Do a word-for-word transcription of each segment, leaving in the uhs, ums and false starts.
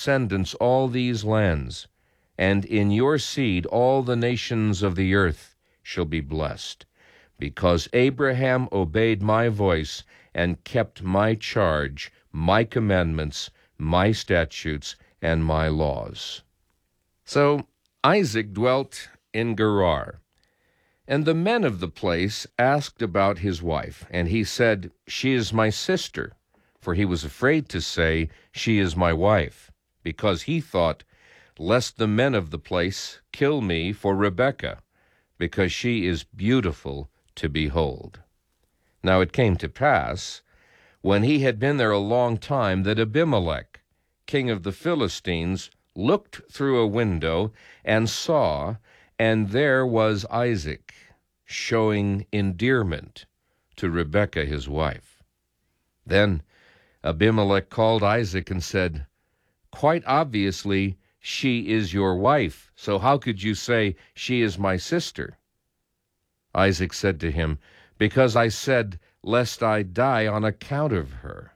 descendants all these lands, and in your seed all the nations of the earth shall be blessed, because Abraham obeyed my voice and kept my charge, my commandments, my statutes, and my laws." So Isaac dwelt in Gerar. And the men of the place asked about his wife, and he said, "She is my sister," for he was afraid to say, "She is my wife," because he thought, lest the men of the place kill me for Rebekah, because she is beautiful to behold. Now it came to pass, when he had been there a long time, that Abimelech, king of the Philistines, looked through a window and saw, and there was Isaac, showing endearment to Rebekah his wife. Then Abimelech called Isaac and said, "Quite obviously, she is your wife, so how could you say, 'She is my sister'?" Isaac said to him, "Because I said, lest I die on account of her."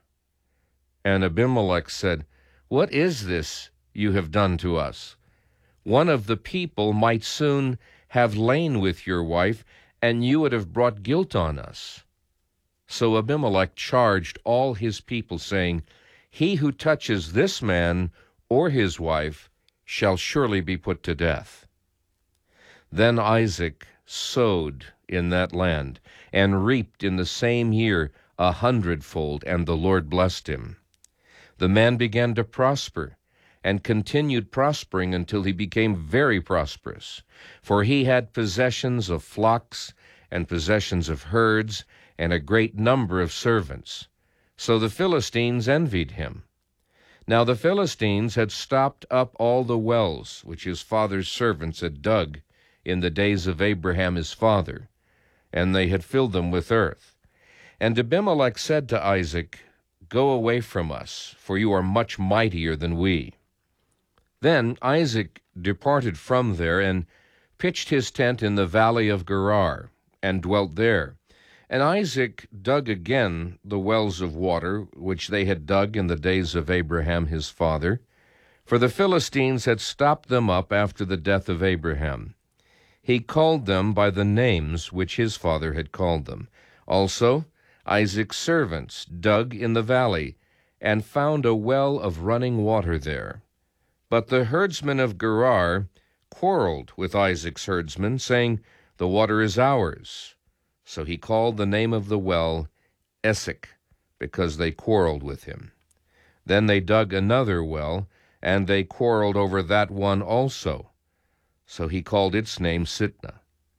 And Abimelech said, "What is this you have done to us? One of the people might soon have lain with your wife, and you would have brought guilt on us." So Abimelech charged all his people, saying, "He who touches this man or his wife shall surely be put to death." Then Isaac sowed in that land, and reaped in the same year a hundredfold, and the Lord blessed him. The man began to prosper, and continued prospering until he became very prosperous, for he had possessions of flocks, and possessions of herds, and a great number of servants. So the Philistines envied him. Now the Philistines had stopped up all the wells which his father's servants had dug in the days of Abraham his father, and they had filled them with earth. And Abimelech said to Isaac, "Go away from us, for you are much mightier than we." Then Isaac departed from there, and pitched his tent in the valley of Gerar, and dwelt there. And Isaac dug again the wells of water, which they had dug in the days of Abraham his father, for the Philistines had stopped them up after the death of Abraham. He called them by the names which his father had called them. Also Isaac's servants dug in the valley, and found a well of running water there. But the herdsmen of Gerar quarreled with Isaac's herdsmen, saying, "The water is ours." So he called the name of the well Esek, because they quarreled with him. Then they dug another well, and they quarreled over that one also. So he called its name Sitnah.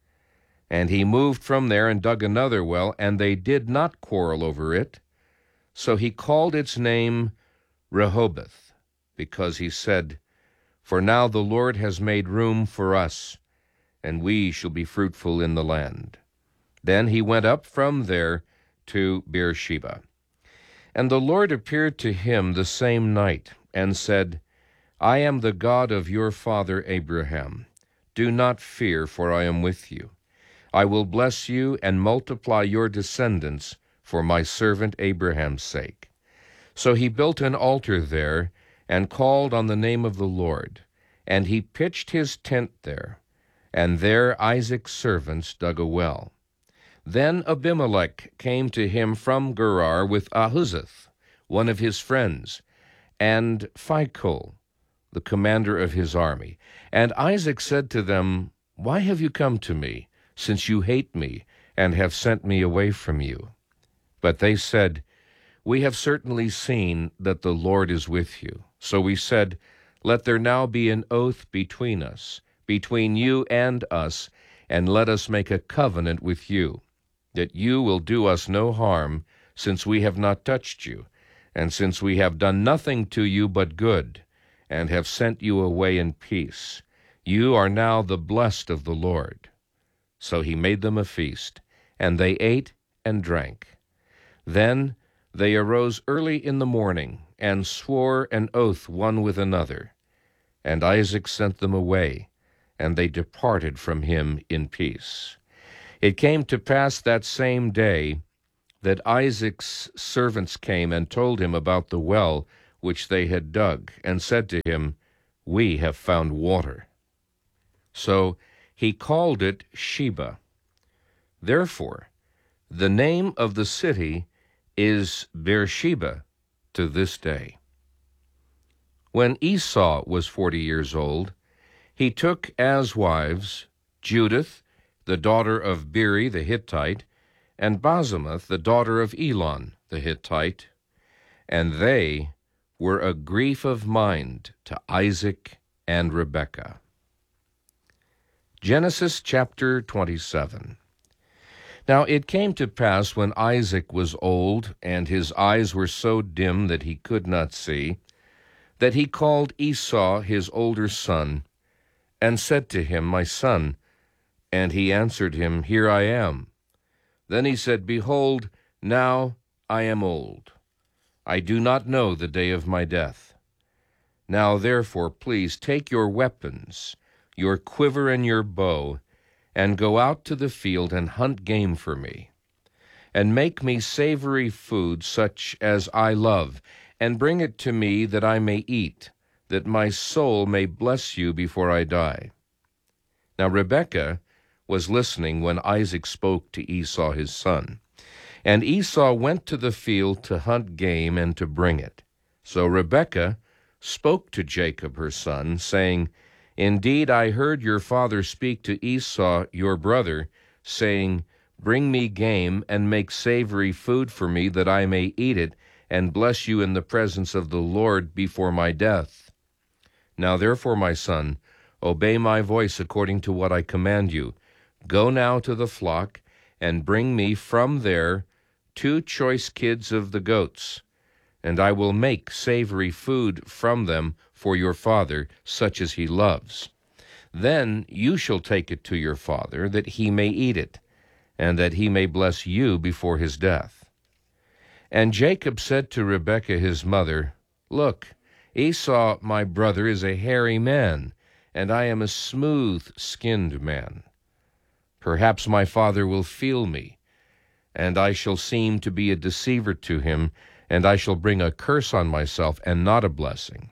And he moved from there and dug another well, and they did not quarrel over it. So he called its name Rehoboth, because he said, "For now the Lord has made room for us, and we shall be fruitful in the land." Then he went up from there to Beersheba. And the Lord appeared to him the same night, and said, "I am the God of your father Abraham. Do not fear, for I am with you. I will bless you and multiply your descendants for my servant Abraham's sake." So he built an altar there, and called on the name of the Lord. And he pitched his tent there, and there Isaac's servants dug a well. Then Abimelech came to him from Gerar with Ahuzzath, one of his friends, and Phicol, the commander of his army. And Isaac said to them, "Why have you come to me, since you hate me, and have sent me away from you?" But they said, "We have certainly seen that the Lord is with you." So we said, "Let there now be an oath between us, between you and us, and let us make a covenant with you, that you will do us no harm, since we have not touched you, and since we have done nothing to you but good, and have sent you away in peace. You are now the blessed of the Lord." So he made them a feast, and they ate and drank. Then they arose early in the morning, and swore an oath one with another. And Isaac sent them away, and they departed from him in peace. It came to pass that same day that Isaac's servants came and told him about the well which they had dug, and said to him, We have found water. So he called it Sheba. Therefore, the name of the city is Beersheba to this day. When Esau was forty years old, he took as wives Judith, the daughter of Beeri the Hittite, and Basemath, the daughter of Elon the Hittite, and they were a grief of mind to Isaac and Rebekah. Genesis chapter twenty-seven. Now it came to pass, when Isaac was old, and his eyes were so dim that he could not see, that he called Esau his older son, and said to him, My son. And he answered him, Here I am. Then he said, Behold, now I am old. I do not know the day of my death. Now therefore, please take your weapons, your quiver and your bow, and go out to the field and hunt game for me, and make me savory food such as I love, and bring it to me that I may eat, that my soul may bless you before I die. Now Rebekah was listening when Isaac spoke to Esau his son. And Esau went to the field to hunt game and to bring it. So Rebekah spoke to Jacob her son, saying, Indeed, I heard your father speak to Esau your brother, saying, Bring me game and make savory food for me, that I may eat it, and bless you in the presence of the Lord before my death. Now therefore, my son, obey my voice according to what I command you. Go now to the flock, and bring me from there two choice kids of the goats, and I will make savory food from them for your father, such as he loves. Then you shall take it to your father, that he may eat it, and that he may bless you before his death. And Jacob said to Rebekah his mother, Look, Esau my brother is a hairy man, and I am a smooth-skinned man. Perhaps my father will feel me, and I shall seem to be a deceiver to him, and I shall bring a curse on myself and not a blessing.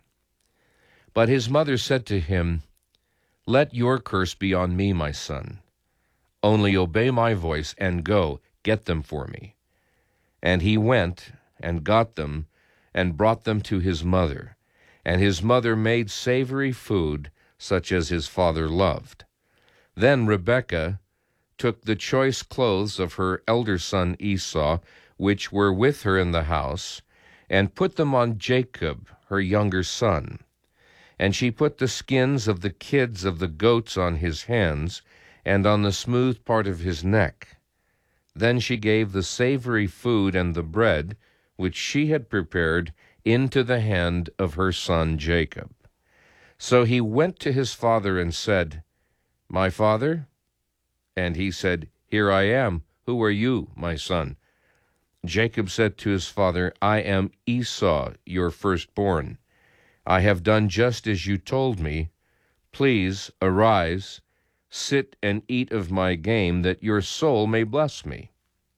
But his mother said to him, Let your curse be on me, my son. Only obey my voice, and go, get them for me. And he went and got them, and brought them to his mother. And his mother made savory food, such as his father loved. Then Rebekah took the choice clothes of her elder son Esau, which were with her in the house, and put them on Jacob, her younger son. And she put the skins of the kids of the goats on his hands, and on the smooth part of his neck. Then she gave the savory food and the bread, which she had prepared, into the hand of her son Jacob. So he went to his father and said, My father? And he said, Here I am. Who are you, my son? Jacob said to his father, I am Esau, your firstborn. I have done just as you told me. Please arise, sit and eat of my game, that your soul may bless me.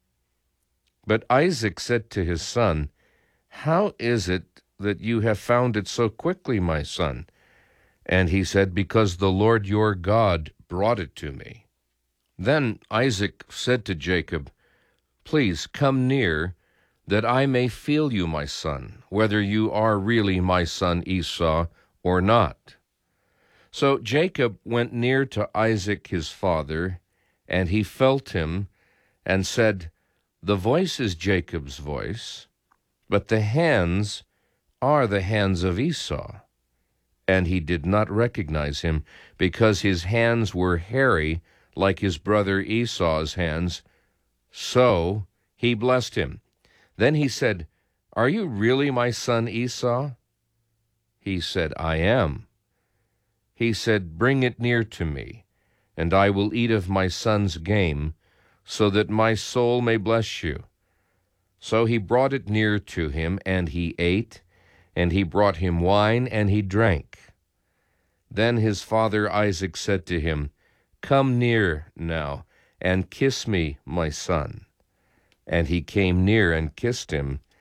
But Isaac said to his son, How is it that you have found it so quickly, my son? And he said, Because the Lord your God brought it to me. Then Isaac said to Jacob, Please come near, that I may feel you, my son, whether you are really my son Esau or not. So Jacob went near to Isaac his father, and he felt him, and said, The voice is Jacob's voice, but the hands are the hands of Esau. And he did not recognize him, because his hands were hairy, like his brother Esau's hands. So he blessed him. Then he said, Are you really my son Esau? He said, I am. He said, Bring it near to me, and I will eat of my son's game, so that my soul may bless you. So he brought it near to him, and he ate, and he brought him wine, and he drank. Then his father Isaac said to him, Come near now, and kiss me, my son. And he came near and kissed him,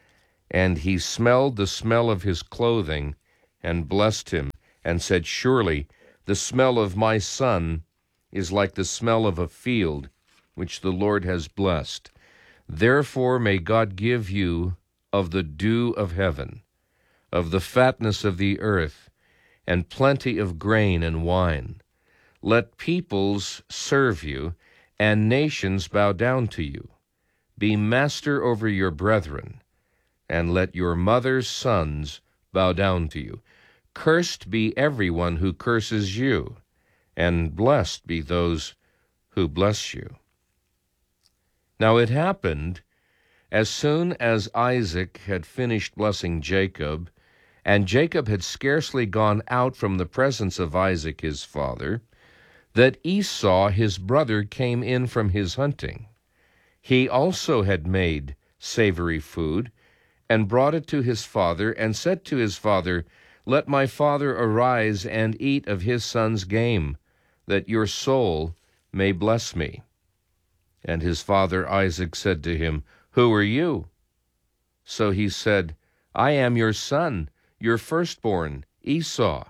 And he smelled the smell of his clothing, and blessed him, and said, Surely the smell of my son is like the smell of a field, which the Lord has blessed. Therefore may God give you of the dew of heaven, of the fatness of the earth, and plenty of grain and wine. Let peoples serve you, and nations bow down to you. Be master over your brethren, and let your mother's sons bow down to you. Cursed be everyone who curses you, and blessed be those who bless you. Now it happened, as soon as Isaac had finished blessing Jacob, and Jacob had scarcely gone out from the presence of Isaac his father, that Esau his brother came in from his hunting. He also had made savory food, and brought it to his father, and said to his father, Let my father arise and eat of his son's game, that your soul may bless me. And his father Isaac said to him, Who are you? So he said, I am your son, your firstborn, Esau.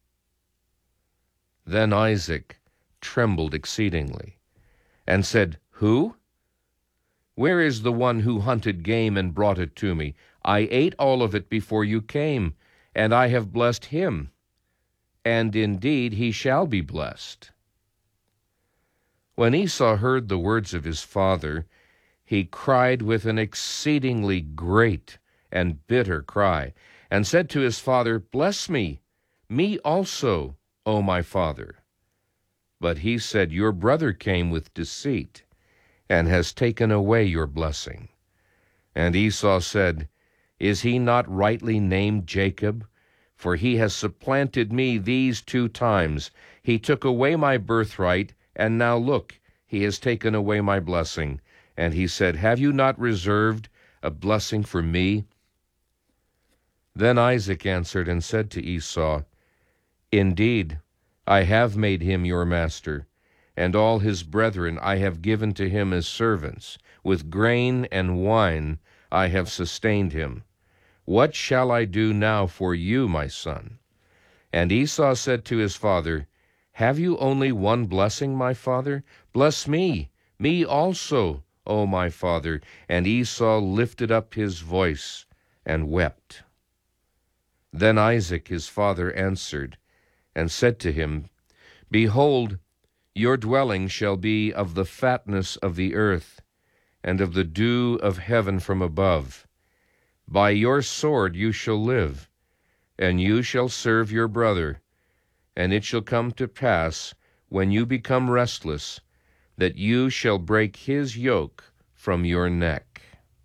Then Isaac trembled exceedingly, and said, Who? Where is the one who hunted game and brought it to me? I ate all of it before you came, and I have blessed him, and indeed he shall be blessed. When Esau heard the words of his father, he cried with an exceedingly great and bitter cry, and said to his father, Bless me, me also, O my father. But he said, Your brother came with deceit, and has taken away your blessing. And Esau said, Is he not rightly named Jacob? For he has supplanted me these two times. He took away my birthright, and now look, he has taken away my blessing. And he said, Have you not reserved a blessing for me? Then Isaac answered and said to Esau, Indeed, I have made him your master, and all his brethren I have given to him as servants. With grain and wine I have sustained him. What shall I do now for you, my son? And Esau said to his father, Have you only one blessing, my father? Bless me, me also, O my father. And Esau lifted up his voice and wept. Then Isaac his father answered and said to him, Behold, your dwelling shall be of the fatness of the earth, and of the dew of heaven from above. By your sword you shall live, and you shall serve your brother. And it shall come to pass, when you become restless, that you shall break his yoke from your neck.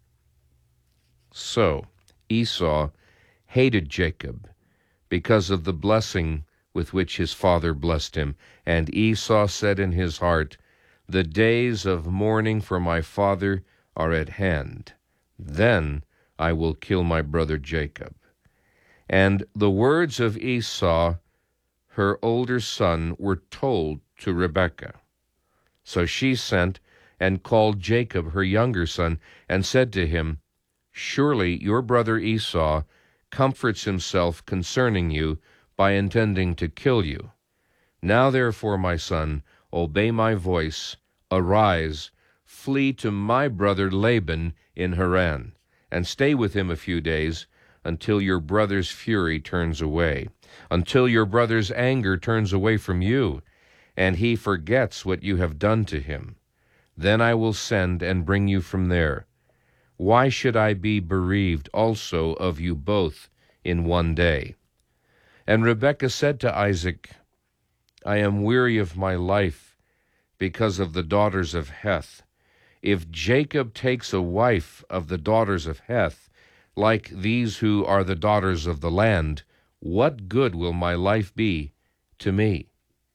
So Esau hated Jacob because of the blessing with which his father blessed him. And Esau said in his heart, The days of mourning for my father are at hand. Then I will kill my brother Jacob. And the words of Esau, her older son, were told to Rebekah. So she sent and called Jacob, her younger son, and said to him, Surely your brother Esau comforts himself concerning you by intending to kill you. Now therefore, my son, obey my voice, arise, flee to my brother Laban in Haran, and stay with him a few days, until your brother's fury turns away, until your brother's anger turns away from you, and he forgets what you have done to him. Then I will send and bring you from there. Why should I be bereaved also of you both in one day? And Rebekah said to Isaac, I am weary of my life because of the daughters of Heth. If Jacob takes a wife of the daughters of Heth, like these who are the daughters of the land, what good will my life be to me?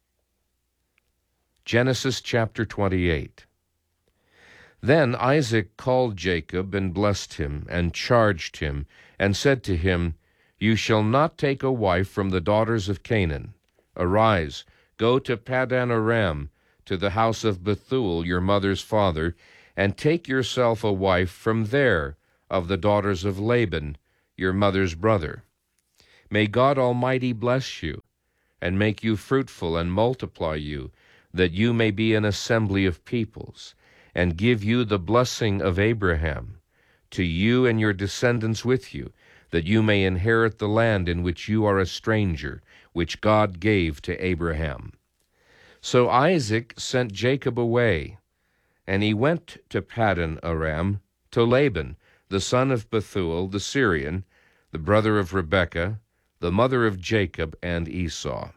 Genesis chapter twenty-eight. Then Isaac called Jacob and blessed him and charged him and said to him, You shall not take a wife from the daughters of Canaan. Arise, go to Paddan Aram, to the house of Bethuel your mother's father, and take yourself a wife from there, of the daughters of Laban, your mother's brother. May God Almighty bless you, and make you fruitful, and multiply you, that you may be an assembly of peoples, and give you the blessing of Abraham, to you and your descendants with you, that you may inherit the land in which you are a stranger, which God gave to Abraham. So Isaac sent Jacob away, and he went to Paddan Aram, to Laban, the son of Bethuel the Syrian, the brother of Rebekah, the mother of Jacob and Esau.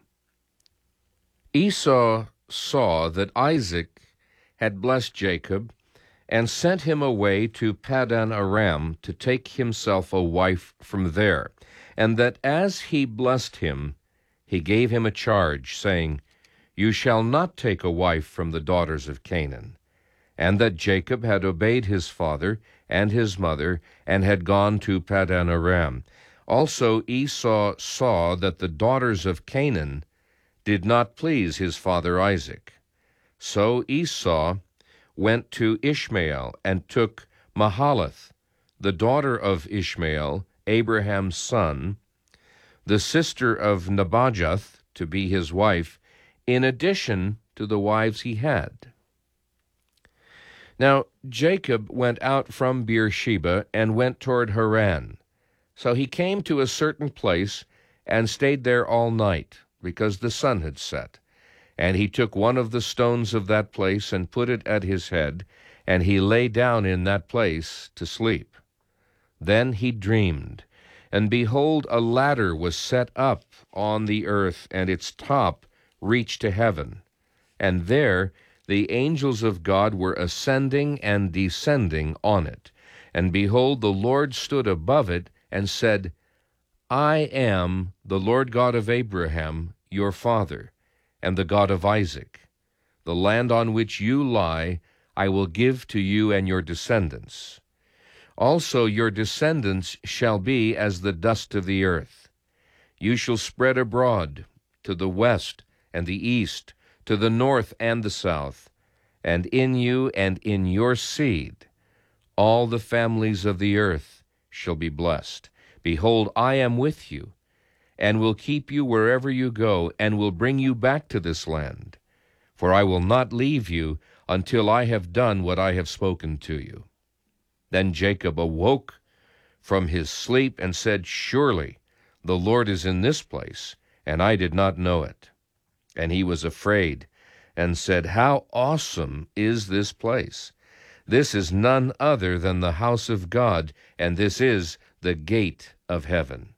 Esau saw that Isaac had blessed Jacob, and sent him away to Paddan Aram to take himself a wife from there, and that as he blessed him, he gave him a charge, saying, You shall not take a wife from the daughters of Canaan. And that Jacob had obeyed his father and his mother, and had gone to Paddan Aram. Also Esau saw that the daughters of Canaan did not please his father Isaac. So Esau went to Ishmael, and took Mahalath, the daughter of Ishmael, Abraham's son, the sister of Nebajoth, to be his wife, in addition to the wives he had. Now Jacob went out from Beersheba, and went toward Haran. So he came to a certain place, and stayed there all night, because the sun had set. And he took one of the stones of that place, and put it at his head, and he lay down in that place to sleep. Then he dreamed, and behold, a ladder was set up on the earth, and its top reached to heaven. And there the angels of God were ascending and descending on it. And behold, the Lord stood above it, and said, I am the Lord God of Abraham, your father, and the God of Isaac. The land on which you lie I will give to you and your descendants. Also your descendants shall be as the dust of the earth. You shall spread abroad to the west and the east, to the north and the south, and in you and in your seed all the families of the earth shall be blessed. Behold, I am with you, and will keep you wherever you go, and will bring you back to this land. For I will not leave you until I have done what I have spoken to you. Then Jacob awoke from his sleep, and said, Surely the Lord is in this place, and I did not know it. And he was afraid, and said, How awesome is this place! This is none other than the house of God, and this is the gate of heaven.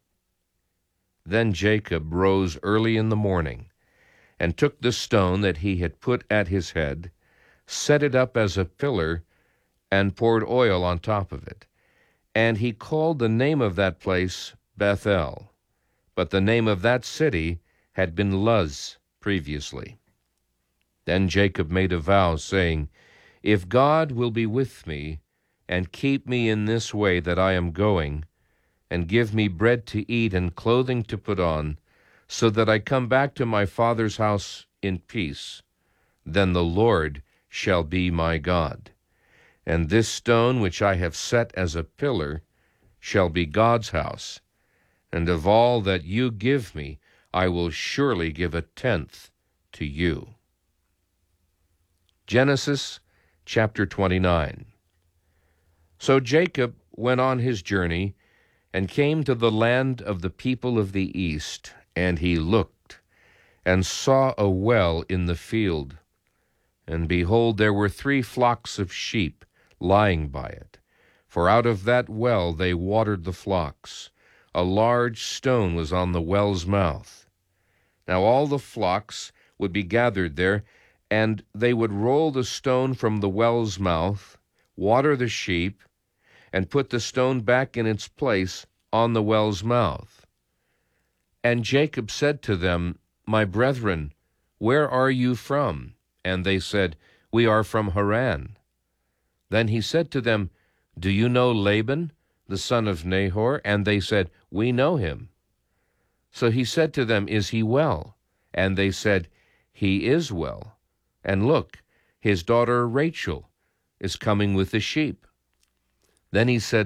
Then Jacob rose early in the morning, and took the stone that he had put at his head, set it up as a pillar, and poured oil on top of it. And he called the name of that place Bethel, but the name of that city had been Luz previously. Then Jacob made a vow, saying, If God will be with me, and keep me in this way that I am going, and give me bread to eat and clothing to put on, so that I come back to my father's house in peace, then the Lord shall be my God. And this stone which I have set as a pillar shall be God's house, and of all that you give me I will surely give a tenth to you. Genesis chapter twenty-nine. So Jacob went on his journey, and came to the land of the people of the east, and he looked, and saw a well in the field. And behold, there were three flocks of sheep lying by it, for out of that well they watered the flocks. A large stone was on the well's mouth. Now all the flocks would be gathered there, and they would roll the stone from the well's mouth, water the sheep, and put the stone back in its place on the well's mouth. And Jacob said to them, My brethren, where are you from? And they said, We are from Haran. Then he said to them, Do you know Laban, the son of Nahor? And they said, We know him. So he said to them, Is he well? And they said, He is well. And look, his daughter Rachel is coming with the sheep. Then he said,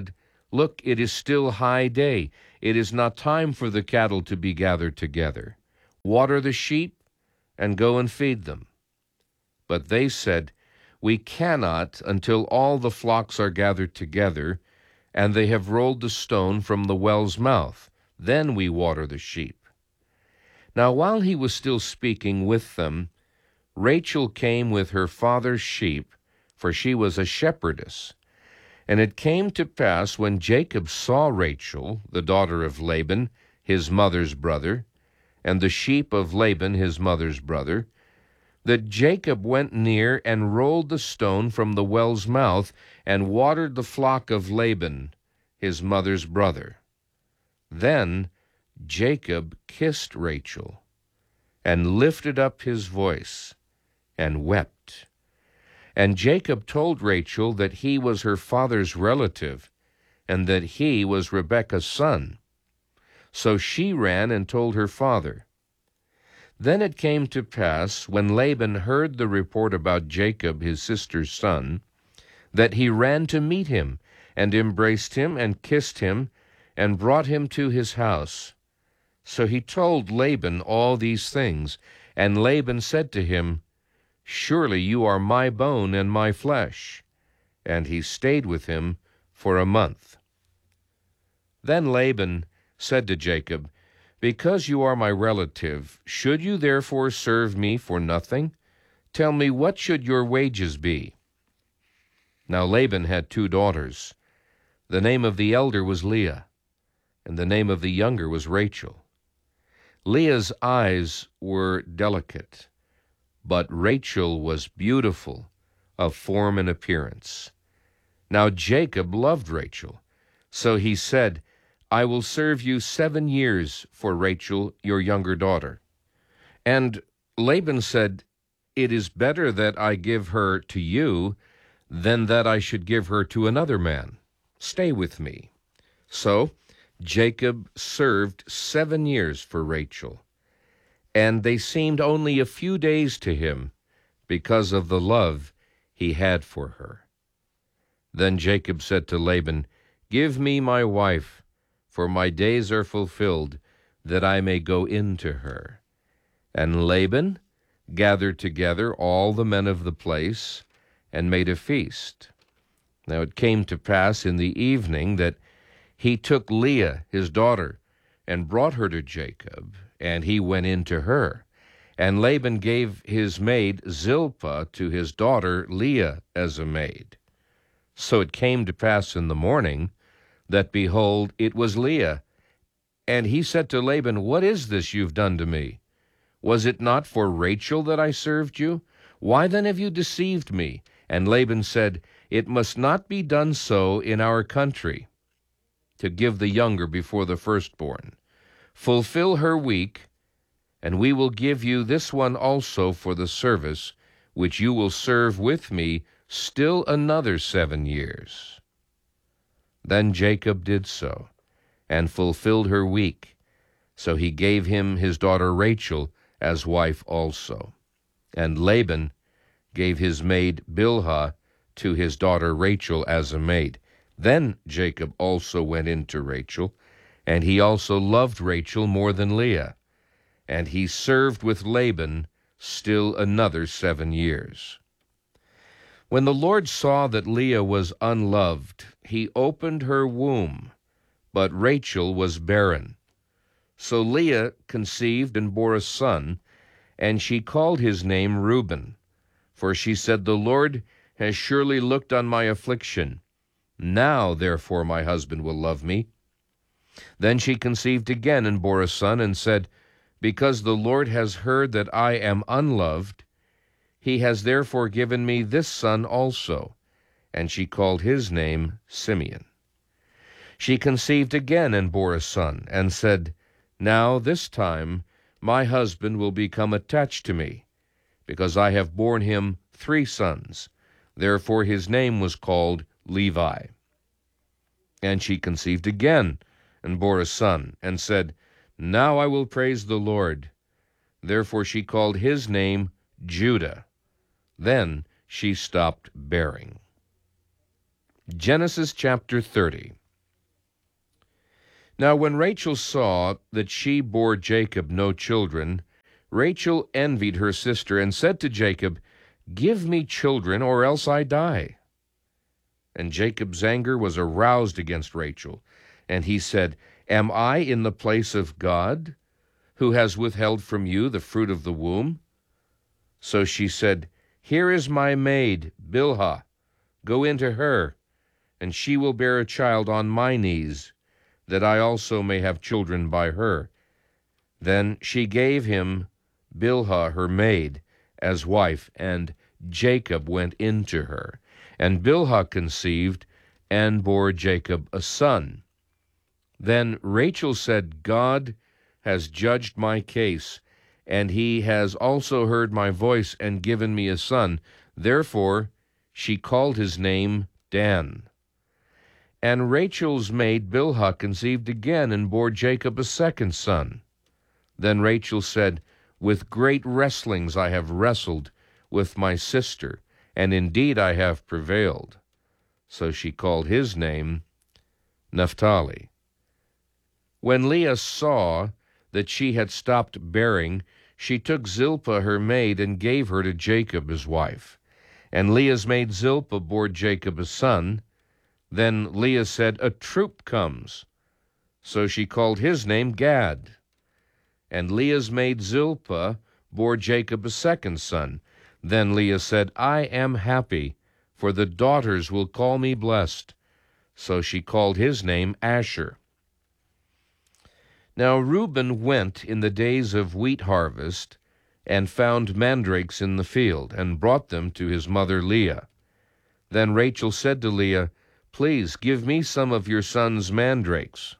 Look, it is still high day. It is not time for the cattle to be gathered together. Water the sheep, and go and feed them. But they said, We cannot until all the flocks are gathered together, and they have rolled the stone from the well's mouth. Then we water the sheep. Now while he was still speaking with them, Rachel came with her father's sheep, for she was a shepherdess. And it came to pass, when Jacob saw Rachel, the daughter of Laban, his mother's brother, and the sheep of Laban, his mother's brother, that Jacob went near and rolled the stone from the well's mouth, and watered the flock of Laban, his mother's brother. Then Jacob kissed Rachel, and lifted up his voice, and wept. And Jacob told Rachel that he was her father's relative, and that he was Rebekah's son. So she ran and told her father. Then it came to pass, when Laban heard the report about Jacob his sister's son, that he ran to meet him, and embraced him, and kissed him, and brought him to his house. So he told Laban all these things, and Laban said to him, Surely you are my bone and my flesh. And he stayed with him for a month. Then Laban said to Jacob, Because you are my relative, should you therefore serve me for nothing? Tell me, what should your wages be? Now Laban had two daughters. The name of the elder was Leah, and the name of the younger was Rachel. Leah's eyes were delicate, but Rachel was beautiful of form and appearance. Now Jacob loved Rachel, so he said, I will serve you seven years for Rachel, your younger daughter. And Laban said, It is better that I give her to you than that I should give her to another man. Stay with me. So Jacob served seven years for Rachel, and they seemed only a few days to him because of the love he had for her. Then Jacob said to Laban, Give me my wife, for my days are fulfilled, that I may go in to her. And Laban gathered together all the men of the place, and made a feast. Now it came to pass in the evening that he took Leah his daughter, and brought her to Jacob, and he went in to her. And Laban gave his maid Zilpah to his daughter Leah as a maid. So it came to pass in the morning, that, behold, it was Leah. And he said to Laban, What is this you've done to me? Was it not for Rachel that I served you? Why then have you deceived me? And Laban said, It must not be done so in our country, to give the younger before the firstborn. Fulfill her week, and we will give you this one also for the service, which you will serve with me still another seven years. Then Jacob did so, and fulfilled her week. So he gave him his daughter Rachel as wife also. And Laban gave his maid Bilhah to his daughter Rachel as a maid. Then Jacob also went in to Rachel, and he also loved Rachel more than Leah. And he served with Laban still another seven years. When the Lord saw that Leah was unloved, he opened her womb, but Rachel was barren. So Leah conceived and bore a son, and she called his name Reuben. For she said, The Lord has surely looked on my affliction. Now, therefore, my husband will love me. Then she conceived again and bore a son, and said, Because the Lord has heard that I am unloved, he has therefore given me this son also. And she called his name Simeon. She conceived again and bore a son, and said, Now this time my husband will become attached to me, because I have borne him three sons. Therefore his name was called Levi. And she conceived again and bore a son, and said, Now I will praise the Lord. Therefore she called his name Judah. Then she stopped bearing. Genesis chapter thirty. Now when Rachel saw that she bore Jacob no children, Rachel envied her sister and said to Jacob, "Give me children, or else I die." And Jacob's anger was aroused against Rachel, and he said, "Am I in the place of God, who has withheld from you the fruit of the womb?" So she said, "Here is my maid, Bilhah. Go in to her, and she will bear a child on my knees, that I also may have children by her." Then she gave him Bilhah her maid as wife, and Jacob went in to her. And Bilhah conceived and bore Jacob a son. Then Rachel said, "God has judged my case, and he has also heard my voice and given me a son." Therefore she called his name Dan. And Rachel's maid Bilhah conceived again and bore Jacob a second son. Then Rachel said, "With great wrestlings I have wrestled with my sister, and indeed I have prevailed." So she called his name Naphtali. When Leah saw that she had stopped bearing, she took Zilpah her maid and gave her to Jacob his wife. And Leah's maid Zilpah bore Jacob a son. Then Leah said, "A troop comes." So she called his name Gad. And Leah's maid Zilpah bore Jacob a second son. Then Leah said, "I am happy, for the daughters will call me blessed." So she called his name Asher. Now Reuben went in the days of wheat harvest, and found mandrakes in the field, and brought them to his mother Leah. Then Rachel said to Leah, "Please give me some of your son's mandrakes."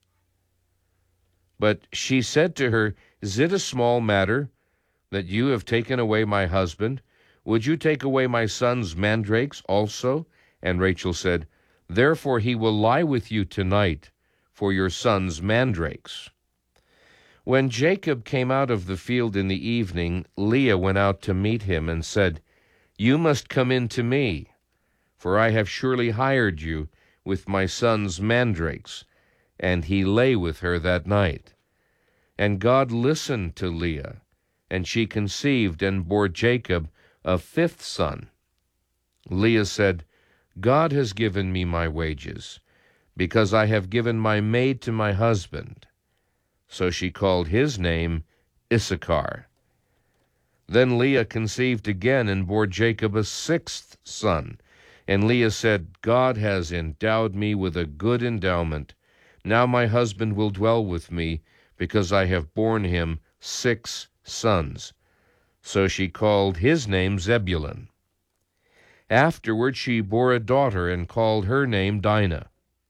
But she said to her, "Is it a small matter that you have taken away my husband? Would you take away my son's mandrakes also?" And Rachel said, "Therefore he will lie with you tonight for your son's mandrakes." When Jacob came out of the field in the evening, Leah went out to meet him and said, "You must come in to me, for I have surely hired you with my son's mandrakes." And he lay with her that night. And God listened to Leah, and she conceived and bore Jacob a fifth son. Leah said, "God has given me my wages, because I have given my maid to my husband." So she called his name Issachar. Then Leah conceived again and bore Jacob a sixth son. And Leah said, "God has endowed me with a good endowment. Now my husband will dwell with me, because I have borne him six sons." So she called his name Zebulun. Afterward she bore a daughter and called her name Dinah.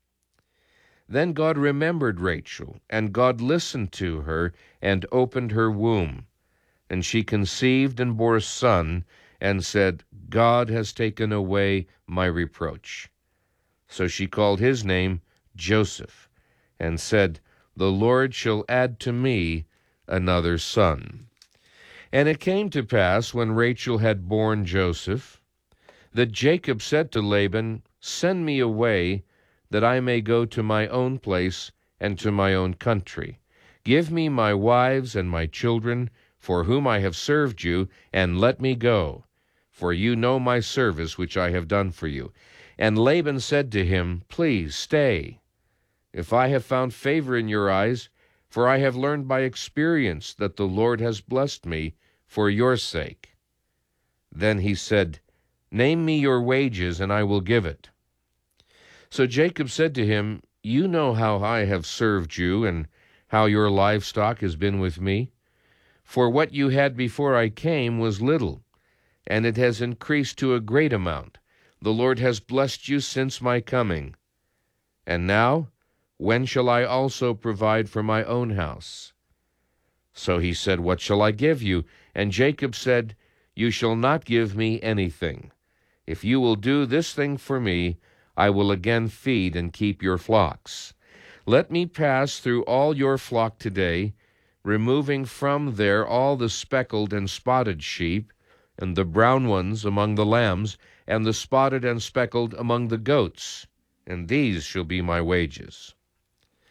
Then God remembered Rachel, and God listened to her and opened her womb. And she conceived and bore a son, and said, "God has taken away my reproach." So she called his name Joseph, and said, "The Lord shall add to me another son." And it came to pass, when Rachel had borne Joseph, that Jacob said to Laban, "Send me away, that I may go to my own place and to my own country. Give me my wives and my children, for whom I have served you, and let me go, for you know my service which I have done for you." And Laban said to him, "Please stay, if I have found favor in your eyes, for I have learned by experience that the Lord has blessed me for your sake." Then he said, "Name me your wages, and I will give it." So Jacob said to him, "You know how I have served you, and how your livestock has been with me. For what you had before I came was little, and it has increased to a great amount. The Lord has blessed you since my coming. And now, when shall I also provide for my own house?" So he said, "What shall I give you?" And Jacob said, "You shall not give me anything. If you will do this thing for me, I will again feed and keep your flocks. Let me pass through all your flock today, removing from there all the speckled and spotted sheep, and the brown ones among the lambs, and the spotted and speckled among the goats, and these shall be my wages."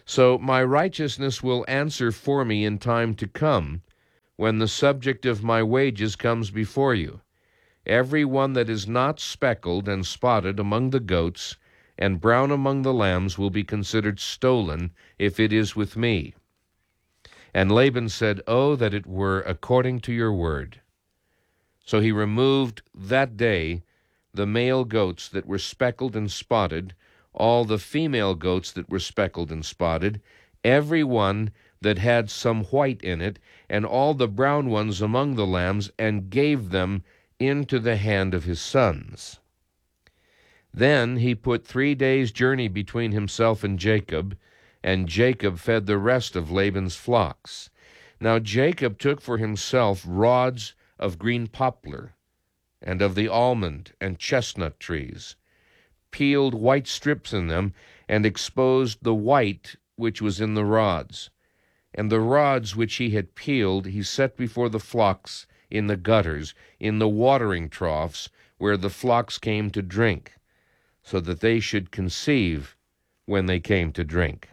So my righteousness will answer for me in time to come, when the subject of my wages comes before you. Every one that is not speckled and spotted among the goats, and brown among the lambs, will be considered stolen, if it is with me. And Laban said, Oh, that it were according to your word. So he removed that day the male goats that were speckled and spotted, all the female goats that were speckled and spotted, every one that had some white in it, and all the brown ones among the lambs, and gave them into the hand of his sons. Then he put three days' journey between himself and Jacob, and Jacob fed the rest of Laban's flocks. Now Jacob took for himself rods of green poplar, and of the almond and chestnut trees, peeled white strips in them, and exposed the white which was in the rods. And the rods which he had peeled he set before the flocks in the gutters, in the watering troughs, where the flocks came to drink, so that they should conceive when they came to drink.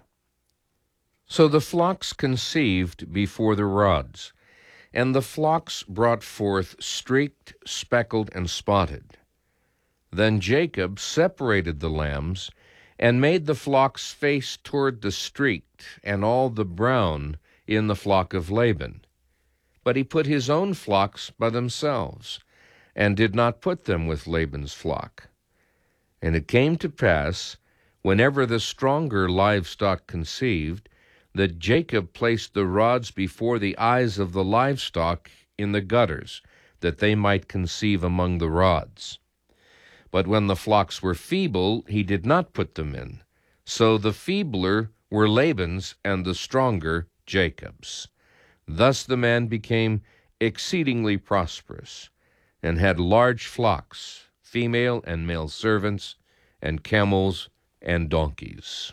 So the flocks conceived before the rods, and the flocks brought forth streaked, speckled, and spotted. Then Jacob separated the lambs, and made the flocks face toward the streaked, and all the brown in the flock of Laban. But he put his own flocks by themselves, and did not put them with Laban's flock. And it came to pass, whenever the stronger livestock conceived, that Jacob placed the rods before the eyes of the livestock in the gutters, that they might conceive among the rods. But when the flocks were feeble, he did not put them in. So the feebler were Laban's, and the stronger Jacob's. Thus the man became exceedingly prosperous, and had large flocks, female and male servants, and camels and donkeys.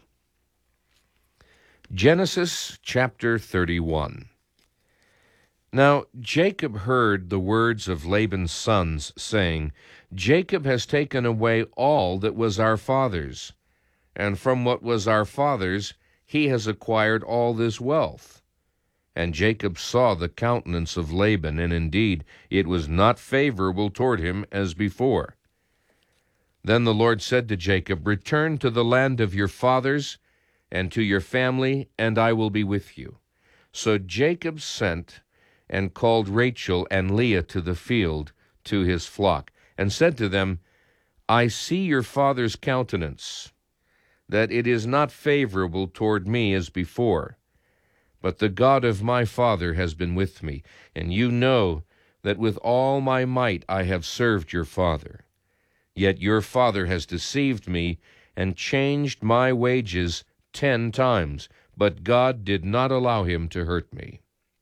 Genesis chapter thirty-one. Now Jacob heard the words of Laban's sons, saying, Jacob has taken away all that was our father's, and from what was our father's he has acquired all this wealth. And Jacob saw the countenance of Laban, and indeed it was not favorable toward him as before. Then the Lord said to Jacob, Return to the land of your fathers, and to your family, and I will be with you. So Jacob sent and called Rachel and Leah to the field to his flock, and said to them, I see your father's countenance, that it is not favorable toward me as before. But the God of my father has been with me, and you know that with all my might I have served your father. Yet your father has deceived me, and changed my wages ten times, but God did not allow him to hurt me.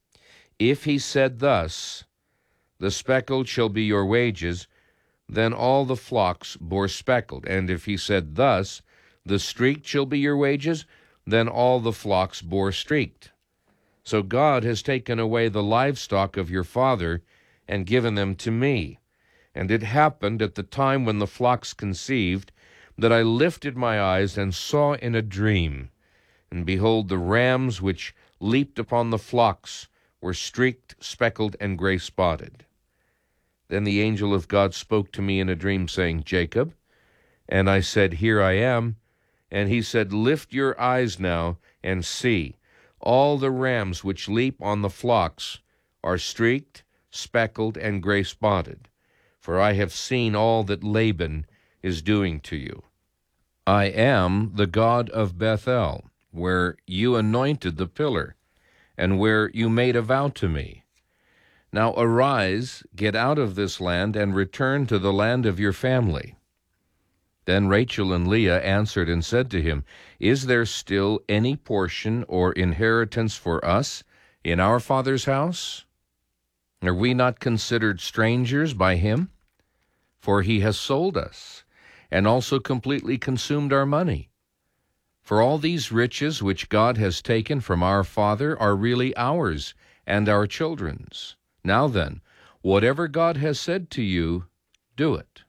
If he said thus, The speckled shall be your wages, then all the flocks bore speckled. And if he said thus, The streaked shall be your wages, then all the flocks bore streaked. So God has taken away the livestock of your father, and given them to me. And it happened at the time when the flocks conceived, that I lifted my eyes and saw in a dream, and behold, the rams which leaped upon the flocks were streaked, speckled, and gray-spotted. Then the angel of God spoke to me in a dream, saying, Jacob. And I said, Here I am. And he said, Lift your eyes now, and see. All the rams which leap on the flocks are streaked, speckled, and gray-spotted. For I have seen all that Laban is doing to you. I am the God of Bethel, where you anointed the pillar, and where you made a vow to me. Now arise, get out of this land, and return to the land of your family. Then Rachel and Leah answered and said to him, Is there still any portion or inheritance for us in our father's house? Are we not considered strangers by him? For he has sold us, and also completely consumed our money. For all these riches which God has taken from our father are really ours and our children's. Now then, whatever God has said to you, do it.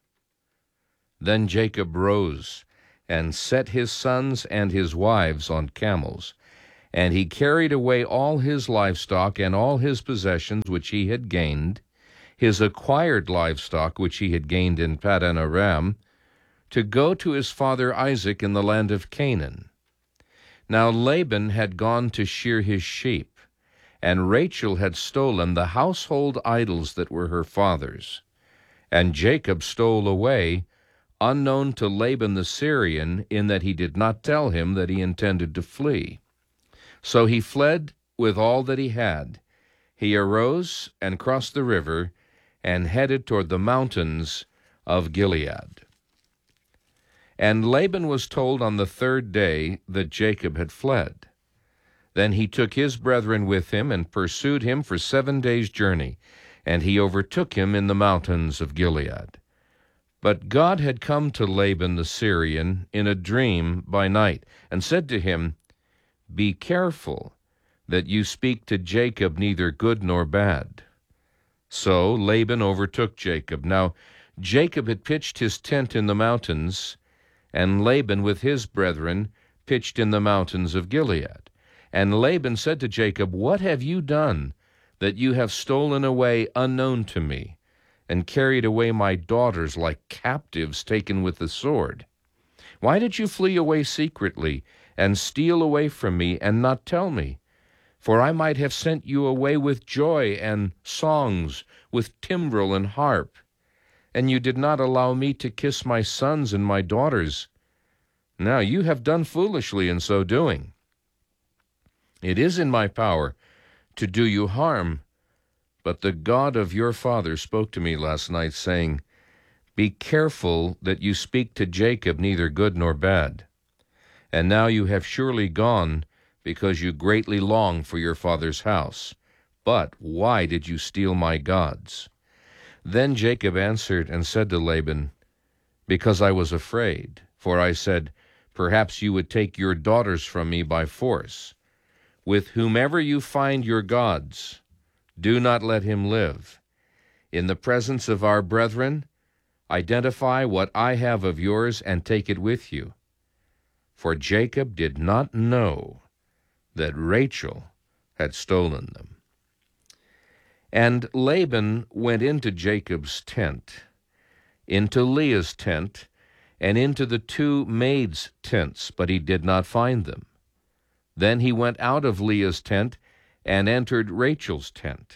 Then Jacob rose and set his sons and his wives on camels, And he carried away all his livestock and all his possessions which he had gained, his acquired livestock which he had gained in Paddan Aram, to go to his father Isaac in the land of Canaan. Now Laban had gone to shear his sheep, and Rachel had stolen the household idols that were her father's. And Jacob stole away, unknown to Laban the Syrian, in that he did not tell him that he intended to flee. So he fled with all that he had. He arose and crossed the river and headed toward the mountains of Gilead. And Laban was told on the third day that Jacob had fled. Then he took his brethren with him and pursued him for seven days' journey, and he overtook him in the mountains of Gilead. But God had come to Laban the Syrian in a dream by night, and said to him, Be careful that you speak to Jacob neither good nor bad. So Laban overtook Jacob. Now Jacob had pitched his tent in the mountains, and Laban with his brethren pitched in the mountains of Gilead. And Laban said to Jacob, What have you done, that you have stolen away unknown to me, and carried away my daughters like captives taken with the sword? Why did you flee away secretly, and steal away from me, and not tell me? For I might have sent you away with joy and songs, with timbrel and harp. And you did not allow me to kiss my sons and my daughters. Now you have done foolishly in so doing. It is in my power to do you harm, but the God of your father spoke to me last night, saying, Be careful that you speak to Jacob neither good nor bad. And now you have surely gone, because you greatly long for your father's house. But why did you steal my gods? Then Jacob answered and said to Laban, Because I was afraid, for I said, Perhaps you would take your daughters from me by force. With whomever you find your gods, do not let him live. In the presence of our brethren, identify what I have of yours and take it with you. For Jacob did not know that Rachel had stolen them. And Laban went into Jacob's tent, into Leah's tent, and into the two maids' tents, but he did not find them. Then he went out of Leah's tent and entered Rachel's tent.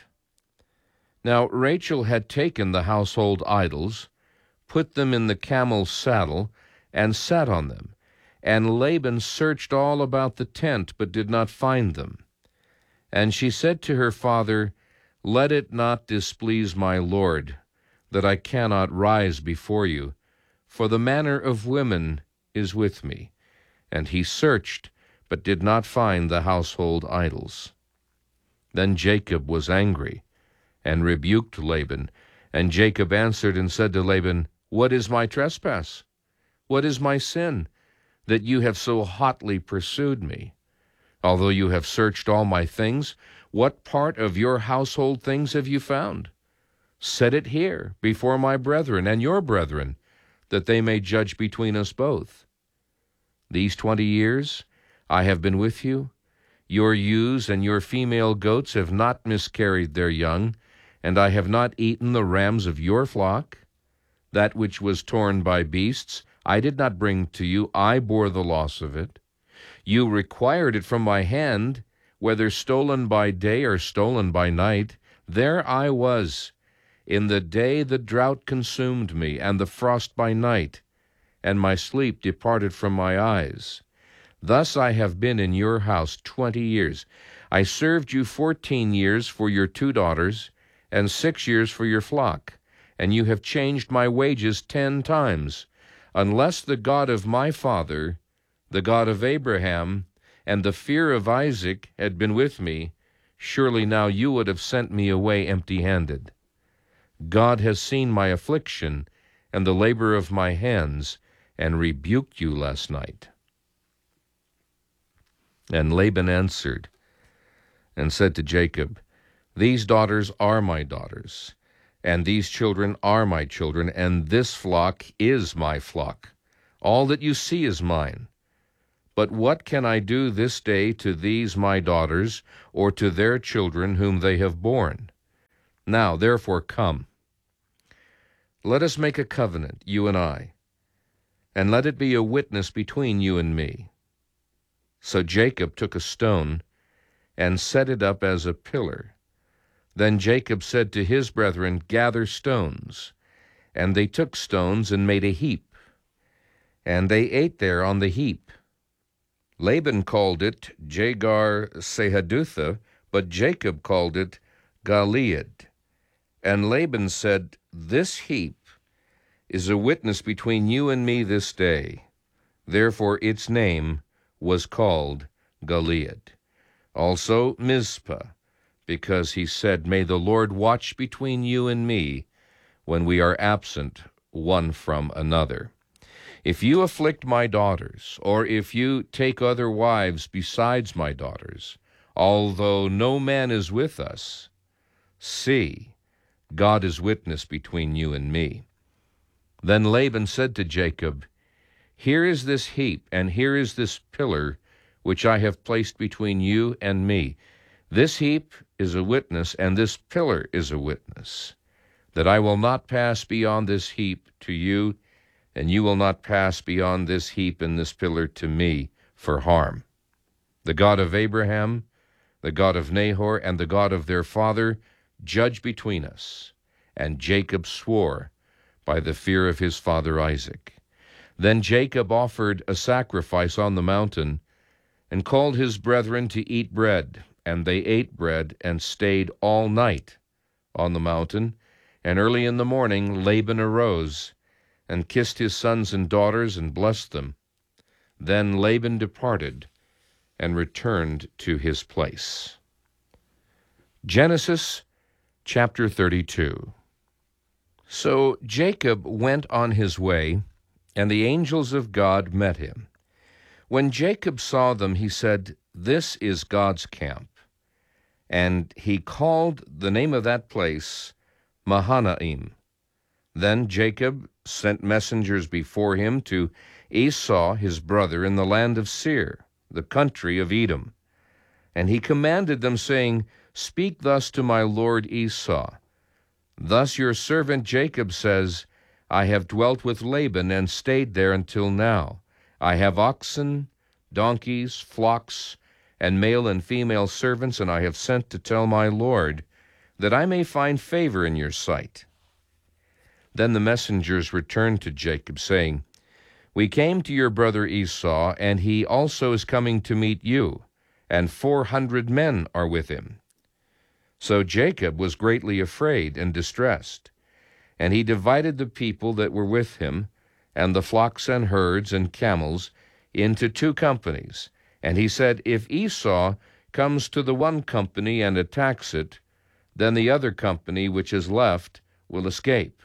Now Rachel had taken the household idols, put them in the camel's saddle, and sat on them. And Laban searched all about the tent, but did not find them. And she said to her father, Let it not displease my lord, that I cannot rise before you, for the manner of women is with me. And he searched, but did not find the household idols. Then Jacob was angry, and rebuked Laban. And Jacob answered and said to Laban, What is my trespass? What is my sin, that you have so hotly pursued me? Although you have searched all my things, what part of your household things have you found? Set it here before my brethren and your brethren, that they may judge between us both. These twenty years I have been with you. Your ewes and your female goats have not miscarried their young, and I have not eaten the rams of your flock. That which was torn by beasts I did not bring to you, I bore the loss of it. You required it from my hand, whether stolen by day or stolen by night. There I was. In the day the drought consumed me, and the frost by night, and my sleep departed from my eyes. Thus I have been in your house twenty years. I served you fourteen years for your two daughters, and six years for your flock, and you have changed my wages ten times. Unless the God of my father, the God of Abraham, and the fear of Isaac had been with me, surely now you would have sent me away empty-handed. God has seen my affliction and the labor of my hands, and rebuked you last night. And Laban answered and said to Jacob, These daughters are my daughters, and these children are my children, and this flock is my flock. All that you see is mine. But what can I do this day to these my daughters, or to their children whom they have borne? Now therefore come, let us make a covenant, you and I, and let it be a witness between you and me. So Jacob took a stone and set it up as a pillar. Then Jacob said to his brethren, Gather stones. And they took stones and made a heap, and they ate there on the heap. Laban called it Jagar Sahadutha, but Jacob called it Gilead. And Laban said, This heap is a witness between you and me this day. Therefore its name was called Gilead. Also Mizpah, because he said, May the Lord watch between you and me when we are absent one from another. If you afflict my daughters, or if you take other wives besides my daughters, although no man is with us, see, God is witness between you and me. Then Laban said to Jacob, Here is this heap, and here is this pillar, which I have placed between you and me. This heap is a witness, and this pillar is a witness, that I will not pass beyond this heap to you, and you will not pass beyond this heap and this pillar to me for harm. The God of Abraham, the God of Nahor, and the God of their father, judge between us. And Jacob swore by the fear of his father Isaac. Then Jacob offered a sacrifice on the mountain, and called his brethren to eat bread. And they ate bread, and stayed all night on the mountain. And early in the morning Laban arose, and kissed his sons and daughters, and blessed them. Then Laban departed, and returned to his place. Genesis chapter thirty-two. So Jacob went on his way, and the angels of God met him. When Jacob saw them, he said, This is God's camp. And he called the name of that place Mahanaim. Then Jacob sent messengers before him to Esau his brother in the land of Seir, the country of Edom. And he commanded them, saying, Speak thus to my lord Esau. Thus your servant Jacob says, I have dwelt with Laban and stayed there until now. I have oxen, donkeys, flocks, and male and female servants, and I have sent to tell my lord, that I may find favor in your sight. Then the messengers returned to Jacob, saying, We came to your brother Esau, and he also is coming to meet you, and four hundred men are with him. So Jacob was greatly afraid and distressed, and he divided the people that were with him, and the flocks and herds and camels, into two companies. And he said, If Esau comes to the one company and attacks it, then the other company which is left will escape.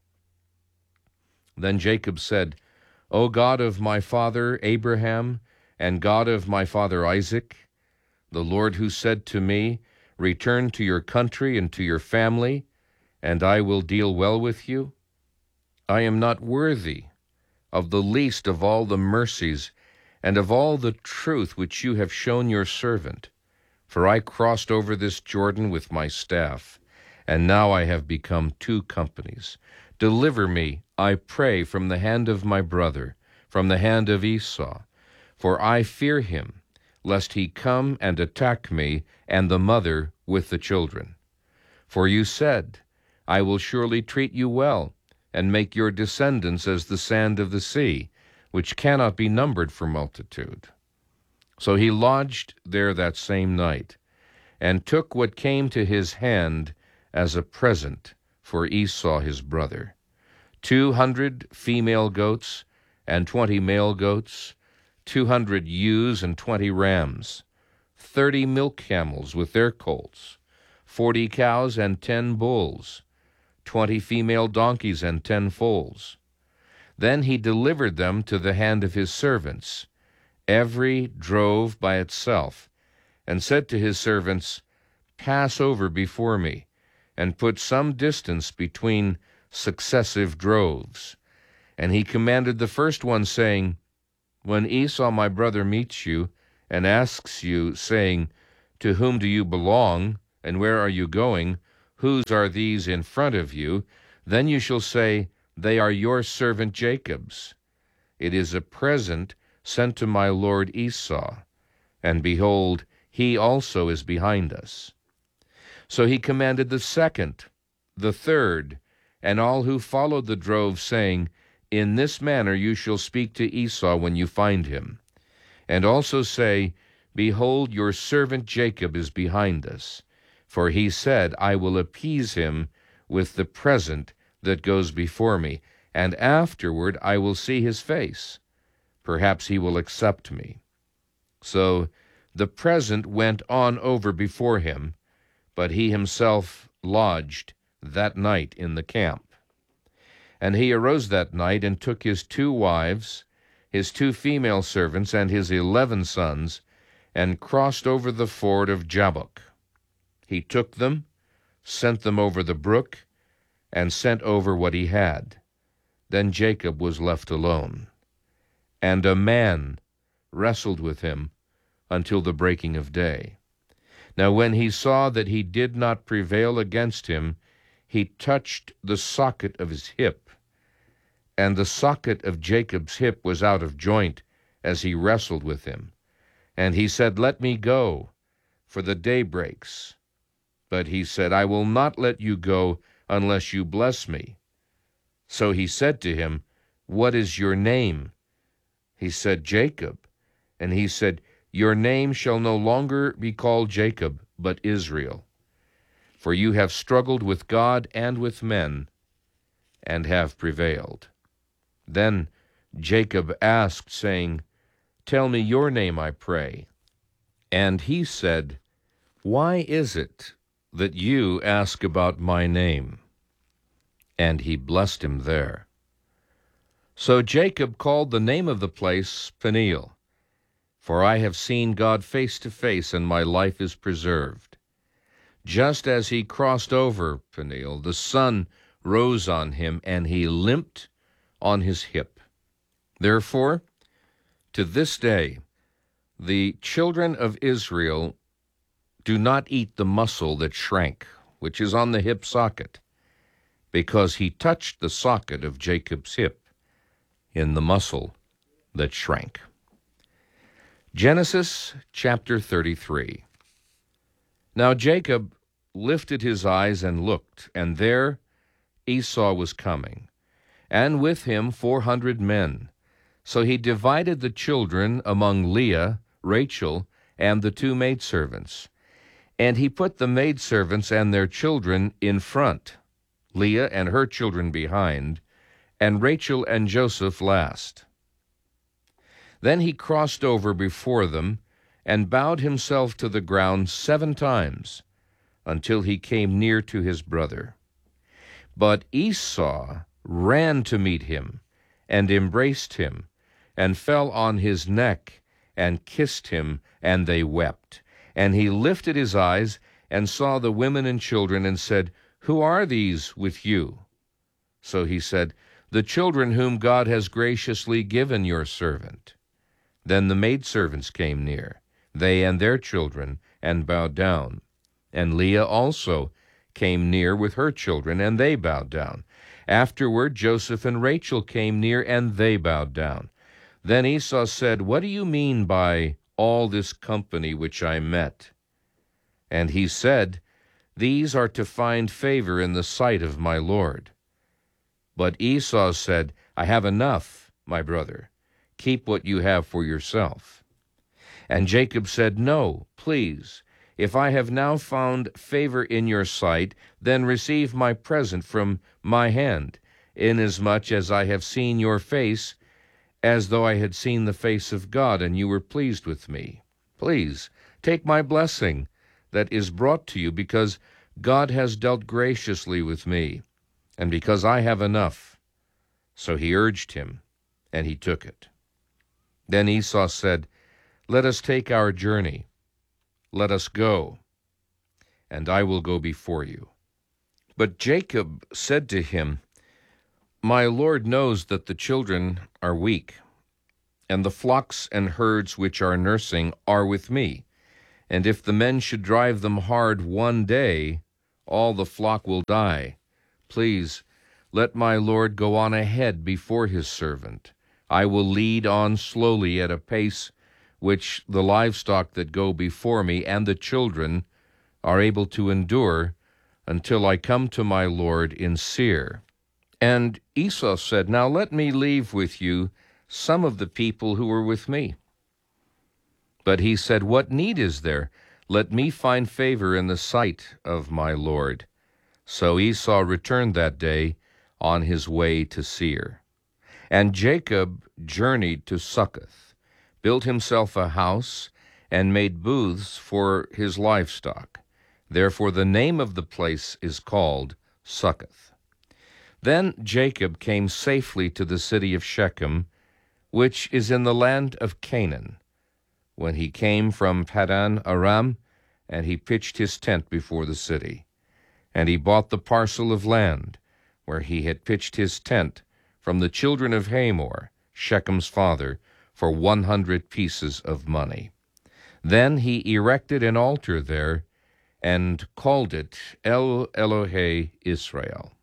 Then Jacob said, O God of my father Abraham, and God of my father Isaac, the Lord who said to me, Return to your country and to your family, and I will deal well with you, I am not worthy of the least of all the mercies and of all the truth which you have shown your servant. For I crossed over this Jordan with my staff, and now I have become two companies. Deliver me, I pray, from the hand of my brother, from the hand of Esau, for I fear him, lest he come and attack me and the mother with the children. For you said, I will surely treat you well, and make your descendants as the sand of the sea, which cannot be numbered for multitude. So he lodged there that same night, and took what came to his hand as a present for Esau his brother, two hundred female goats and twenty male goats, two hundred ewes and twenty rams, thirty milk camels with their colts, forty cows and ten bulls, twenty female donkeys and ten foals. Then he delivered them to the hand of his servants, every drove by itself, and said to his servants, Pass over before me, and put some distance between successive droves. And he commanded the first one, saying, When Esau my brother meets you and asks you, saying, To whom do you belong, and where are you going? Whose are these in front of you? Then you shall say, They are your servant Jacob's. It is a present sent to my lord Esau, and behold, he also is behind us. So he commanded the second, the third, and all who followed the drove, saying, In this manner you shall speak to Esau when you find him. And also say, Behold, your servant Jacob is behind us. For he said, I will appease him with the present that goes before me, and afterward I will see his face. Perhaps he will accept me. So the present went on over before him, but he himself lodged that night in the camp. And he arose that night and took his two wives, his two female servants, and his eleven sons, and crossed over the ford of Jabbok. He took them, sent them over the brook, and sent over what he had. Then Jacob was left alone. And a man wrestled with him until the breaking of day. Now when he saw that he did not prevail against him, he touched the socket of his hip, and the socket of Jacob's hip was out of joint as he wrestled with him. And he said, Let me go, for the day breaks. But he said, I will not let you go unless you bless me. So he said to him, What is your name? He said, Jacob. And he said, Your name shall no longer be called Jacob, but Israel. For you have struggled with God and with men, and have prevailed. Then Jacob asked, saying, Tell me your name, I pray. And he said, Why is it that you ask about my name? And he blessed him there. So Jacob called the name of the place Peniel, for I have seen God face to face, and my life is preserved. Just as he crossed over Peniel, the sun rose on him, and he limped on his hip. Therefore, to this day, the children of Israel do not eat the muscle that shrank, which is on the hip socket, because he touched the socket of Jacob's hip in the muscle that shrank. Genesis chapter thirty-three. Now Jacob lifted his eyes and looked, and there Esau was coming, and with him four hundred men. So he divided the children among Leah, Rachel, and the two maidservants. And he put the maidservants and their children in front, Leah and her children behind, and Rachel and Joseph last. Then he crossed over before them, and bowed himself to the ground seven times, until he came near to his brother. But Esau ran to meet him, and embraced him, and fell on his neck, and kissed him, and they wept. And he lifted his eyes, and saw the women and children, and said, Who are these with you? So he said, The children whom God has graciously given your servant. Then the maidservants came near, they and their children, and bowed down. And Leah also came near with her children, and they bowed down. Afterward Joseph and Rachel came near, and they bowed down. Then Esau said, What do you mean by all this company which I met? And he said, These are to find favor in the sight of my lord. But Esau said, I have enough, my brother. Keep what you have for yourself. And Jacob said, No, please. If I have now found favor in your sight, then receive my present from my hand, inasmuch as I have seen your face, as though I had seen the face of God, and you were pleased with me. Please, take my blessing that is brought to you, because God has dealt graciously with me, and because I have enough. So he urged him, and he took it. Then Esau said, Let us take our journey. Let us go, and I will go before you. But Jacob said to him, My Lord knows that the children are weak, and the flocks and herds which are nursing are with me. And if the men should drive them hard one day, all the flock will die. Please, let my Lord go on ahead before his servant. I will lead on slowly at a pace which the livestock that go before me and the children are able to endure until I come to my Lord in Seir." And Esau said, "Now let me leave with you some of the people who were with me." But he said, "What need is there? Let me find favor in the sight of my Lord." So Esau returned that day on his way to Seir. And Jacob journeyed to Succoth, built himself a house, and made booths for his livestock. Therefore the name of the place is called Succoth. Then Jacob came safely to the city of Shechem, which is in the land of Canaan, when he came from Paddan Aram, and he pitched his tent before the city. And he bought the parcel of land where he had pitched his tent from the children of Hamor, Shechem's father, for one hundred pieces of money. Then he erected an altar there and called it El Elohe Israel.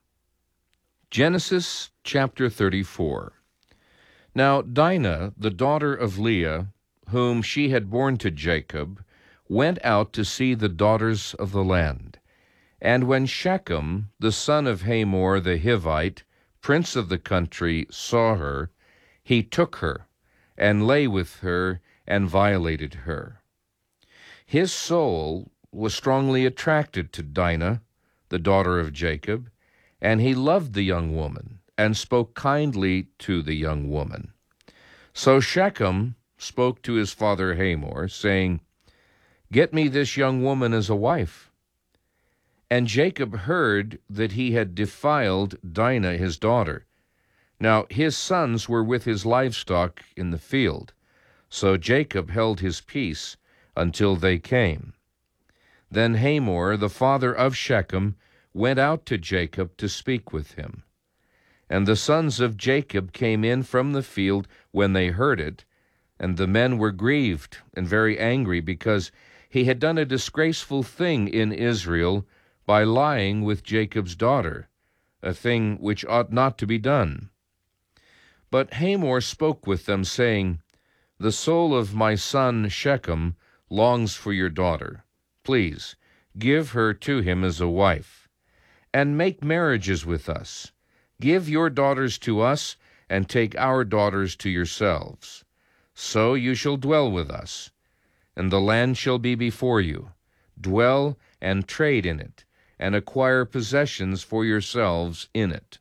Genesis chapter thirty-four. Now Dinah, the daughter of Leah, whom she had borne to Jacob, went out to see the daughters of the land. And when Shechem, the son of Hamor the Hivite, prince of the country, saw her, he took her, and lay with her, and violated her. His soul was strongly attracted to Dinah, the daughter of Jacob, and he loved the young woman, and spoke kindly to the young woman. So Shechem spoke to his father Hamor, saying, "Get me this young woman as a wife." And Jacob heard that he had defiled Dinah his daughter. Now his sons were with his livestock in the field, so Jacob held his peace until they came. Then Hamor, the father of Shechem, went out to Jacob to speak with him. And the sons of Jacob came in from the field when they heard it, and the men were grieved and very angry, because he had done a disgraceful thing in Israel by lying with Jacob's daughter, a thing which ought not to be done. But Hamor spoke with them, saying, "The soul of my son Shechem longs for your daughter. Please, give her to him as a wife, and make marriages with us. Give your daughters to us, and take our daughters to yourselves. So you shall dwell with us, and the land shall be before you. Dwell and trade in it, and acquire possessions for yourselves in it."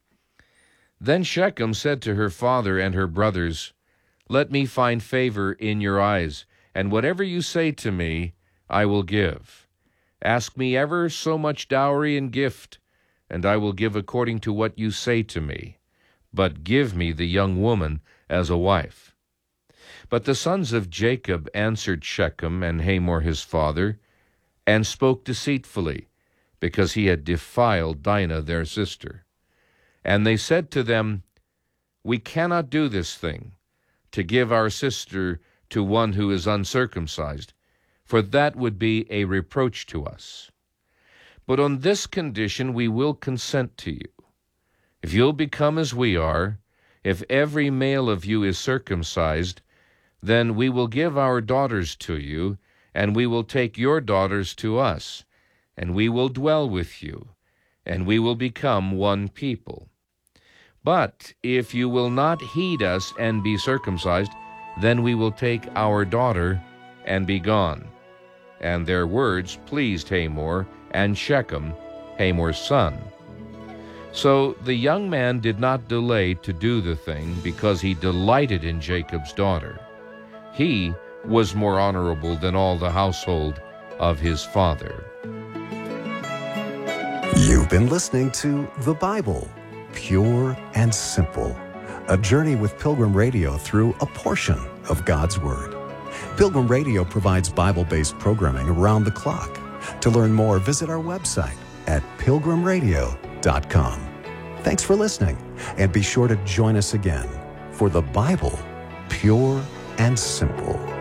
Then Shechem said to her father and her brothers, "Let me find favor in your eyes, and whatever you say to me, I will give. Ask me ever so much dowry and gift, and I will give according to what you say to me. But give me the young woman as a wife." But the sons of Jacob answered Shechem and Hamor his father, and spoke deceitfully, because he had defiled Dinah their sister. And they said to them, "We cannot do this thing, to give our sister to one who is uncircumcised, for that would be a reproach to us. But on this condition we will consent to you. If you'll become as we are, if every male of you is circumcised, then we will give our daughters to you, and we will take your daughters to us, and we will dwell with you, and we will become one people. But if you will not heed us and be circumcised, then we will take our daughter and be gone." And their words pleased Hamor and Shechem, Hamor's son. So the young man did not delay to do the thing, because he delighted in Jacob's daughter. He was more honorable than all the household of his father. You've been listening to The Bible, Pure and Simple, a journey with Pilgrim Radio through a portion of God's Word. Pilgrim Radio provides Bible-based programming around the clock. To learn more, visit our website at pilgrim radio dot com. Thanks for listening, and be sure to join us again for The Bible, pure and simple.